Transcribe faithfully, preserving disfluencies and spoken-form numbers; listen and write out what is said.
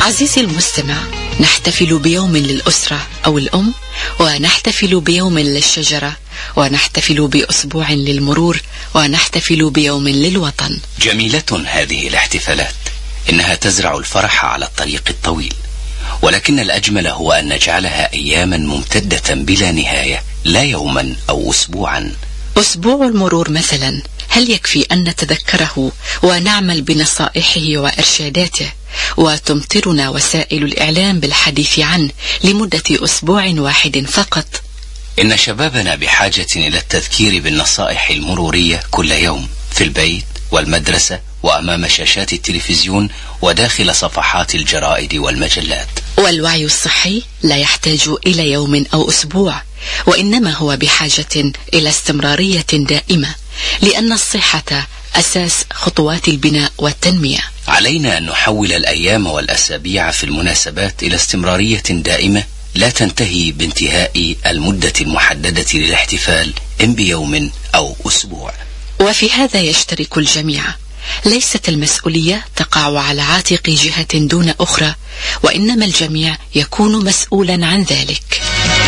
عزيزي المستمع، نحتفل بيوم للأسرة أو الأم، ونحتفل بيوم للشجرة، ونحتفل بأسبوع للمرور، ونحتفل بيوم للوطن. جميلة هذه الاحتفالات، إنها تزرع الفرح على الطريق الطويل، ولكن الأجمل هو أن نجعلها أياما ممتدة بلا نهاية، لا يوما أو أسبوعا. أسبوع المرور مثلا، هل يكفي أن نتذكره ونعمل بنصائحه وإرشاداته، وتمطرنا وسائل الإعلام بالحديث عنه لمدة أسبوع واحد فقط؟ إن شبابنا بحاجة إلى التذكير بالنصائح المرورية كل يوم، في البيت والمدرسة وأمام شاشات التلفزيون وداخل صفحات الجرائد والمجلات. والوعي الصحي لا يحتاج إلى يوم أو أسبوع، وإنما هو بحاجة إلى استمرارية دائمة، لأن الصحة أساس خطوات البناء والتنمية. علينا أن نحول الأيام والأسابيع في المناسبات إلى استمرارية دائمة لا تنتهي بانتهاء المدة المحددة للاحتفال، إن بيوم أو أسبوع. وفي هذا يشترك الجميع، ليست المسؤولية تقع على عاتق جهة دون أخرى، وإنما الجميع يكون مسؤولا عن ذلك.